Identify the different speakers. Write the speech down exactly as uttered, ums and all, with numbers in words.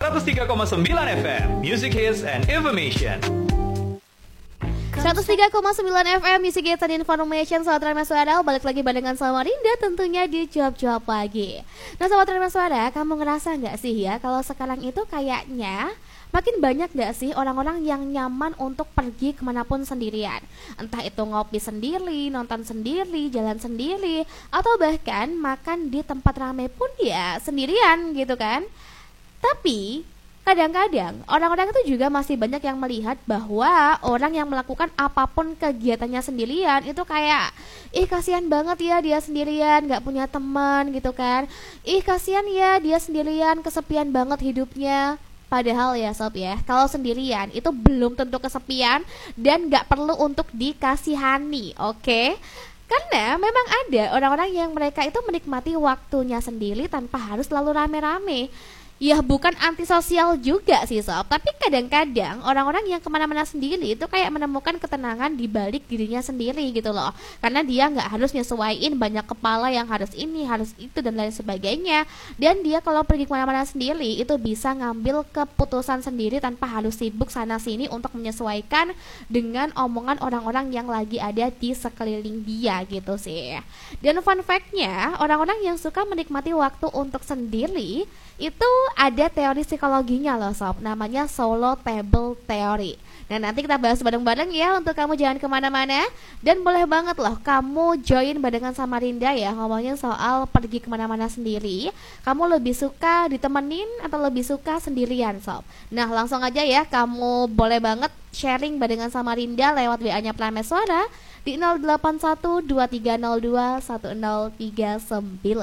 Speaker 1: seratus tiga koma sembilan F M Music Hits and Information.
Speaker 2: seratus tiga koma sembilan F M Music Hits and Information. Sahabat Rema Suara, balik lagi barengan sama Rinda tentunya di Cuap-Cuap Pagi. Nah sahabat Rema Suara, kamu ngerasa gak sih ya kalau sekarang itu kayaknya makin banyak gak sih orang-orang yang nyaman untuk pergi kemanapun sendirian? Entah itu ngopi sendiri, nonton sendiri, jalan sendiri, atau bahkan makan di tempat ramai pun ya sendirian gitu kan. Tapi kadang-kadang orang-orang itu juga masih banyak yang melihat bahwa orang yang melakukan apapun kegiatannya sendirian itu kayak, ih kasihan banget ya dia sendirian, gak punya teman gitu kan. Ih kasihan ya dia sendirian, kesepian banget hidupnya. Padahal ya sob ya, kalau sendirian itu belum tentu kesepian dan gak perlu untuk dikasihani, oke? Okay? Karena memang ada orang-orang yang mereka itu menikmati waktunya sendiri tanpa harus selalu rame-rame. Ya bukan antisosial juga sih sob, tapi kadang-kadang orang-orang yang kemana-mana sendiri itu kayak menemukan ketenangan di balik dirinya sendiri gitu loh. Karena dia nggak harus nyesuaiin banyak kepala yang harus ini, harus itu dan lain sebagainya. Dan dia kalau pergi kemana-mana sendiri itu bisa ngambil keputusan sendiri tanpa harus sibuk sana-sini untuk menyesuaikan dengan omongan orang-orang yang lagi ada di sekeliling dia gitu sih. Dan fun fact-nya, orang-orang yang suka menikmati waktu untuk sendiri itu ada teori psikologinya loh sob, namanya solo table theory. Nah nanti kita bahas bareng-bareng ya, untuk kamu jangan kemana-mana. Dan boleh banget loh kamu join barengan sama Rinda ya, ngomongin soal pergi kemana-mana sendiri. Kamu lebih suka ditemenin atau lebih suka sendirian sob? Nah langsung aja ya, kamu boleh banget sharing barengan sama Rinda lewat W A-nya Planet Suara di nol delapan satu dua tiga nol dua satu nol tiga sembilan.